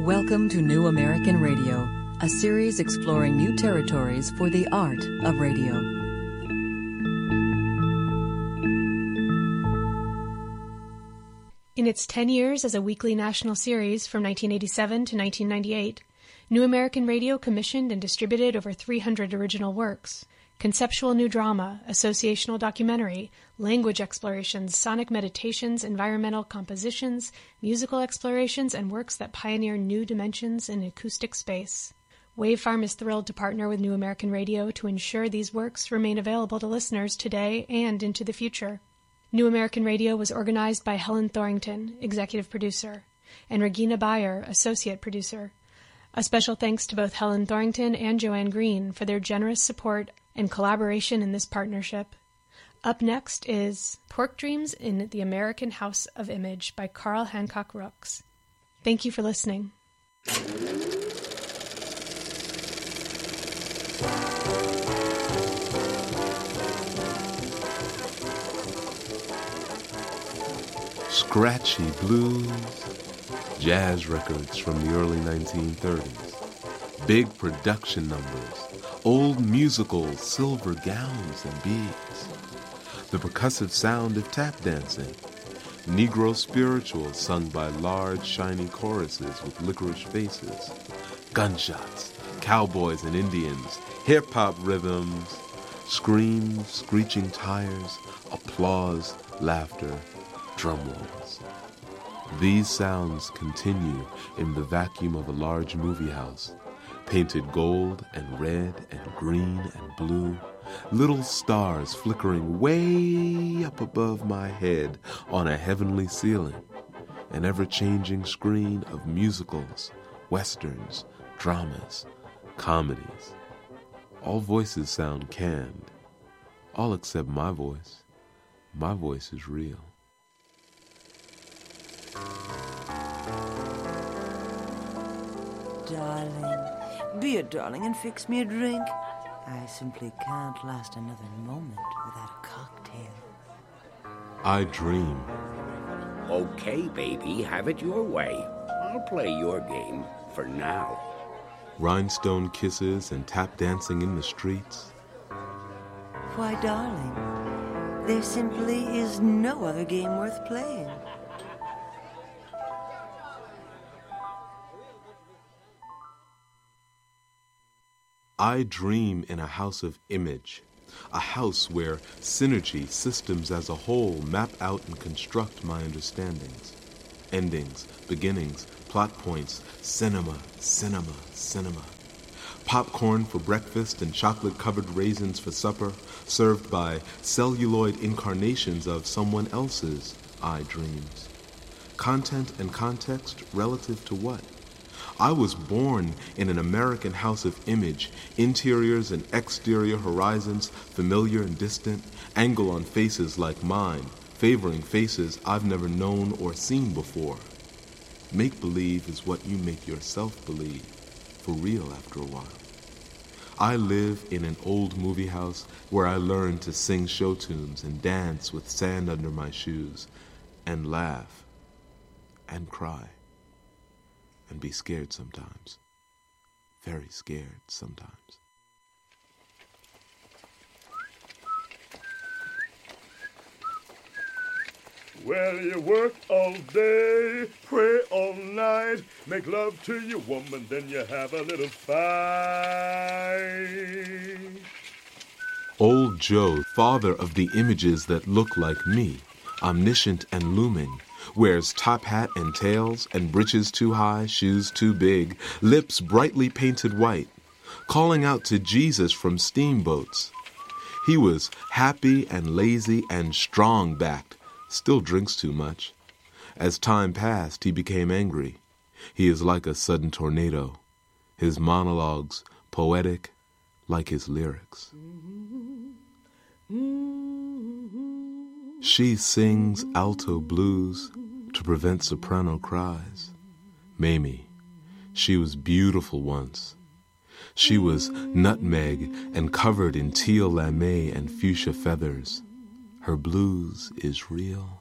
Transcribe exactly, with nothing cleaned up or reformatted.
Welcome to New American Radio, a series exploring new territories for the art of radio. In its ten years as a weekly national series from nineteen eighty-seven to nineteen ninety-eight, New American Radio commissioned and distributed over three hundred original works. Conceptual new drama, associational documentary, language explorations, sonic meditations, environmental compositions, musical explorations, and works that pioneer new dimensions in acoustic space. Wavefarm is thrilled to partner with New American Radio to ensure these works remain available to listeners today and into the future. New American Radio was organized by Helen Thorington, executive producer, and Regina Bayer, associate producer. A special thanks to both Helen Thorington and Joanne Green for their generous support and collaboration in this partnership. Up next is Pork Dreams in the American House of Image by Carl Hancock Rooks. Thank you for listening. Scratchy blues, jazz records from the early nineteen thirties, big production numbers, old musicals, silver gowns and beads, the percussive sound of tap dancing, Negro spirituals sung by large, shiny choruses with licorice faces, gunshots, cowboys and Indians, hip-hop rhythms, screams, screeching tires, applause, laughter, drum rolls. These sounds continue in the vacuum of a large movie house, painted gold and red and green and blue, little stars flickering way up above my head on a heavenly ceiling, an ever-changing screen of musicals, westerns, dramas, comedies. All voices sound canned, all except my voice. My voice is real. Darling, be a darling and fix me a drink. I simply can't last another moment without a cocktail. I dream. Okay, baby, have it your way. I'll play your game for now. Rhinestone kisses and tap dancing in the streets. Why, darling, there simply is no other game worth playing. I dream in a house of image, a house where synergy, systems as a whole, map out and construct my understandings. Endings, beginnings, plot points, cinema, cinema, cinema. Popcorn for breakfast and chocolate-covered raisins for supper, served by celluloid incarnations of someone else's I dreams. Content and context relative to what? I was born in an American house of image, interiors and exterior horizons, familiar and distant, angle on faces like mine, favoring faces I've never known or seen before. Make-believe is what you make yourself believe, for real after a while. I live in an old movie house where I learned to sing show tunes and dance with sand under my shoes, and laugh, and cry. And be scared sometimes. Very scared sometimes. Well, you work all day, pray all night, make love to your woman, then you have a little fight. Old Joe, father of the images that look like me, omniscient and looming, wears top hat and tails and breeches too high, shoes too big, lips brightly painted white, calling out to Jesus from steamboats. He was happy and lazy and strong-backed, still drinks too much. As time passed, he became angry. He is like a sudden tornado, his monologues poetic like his lyrics. She sings alto blues to prevent soprano cries. Mamie, she was beautiful once. She was nutmeg and covered in teal lame and fuchsia feathers. Her blues is real.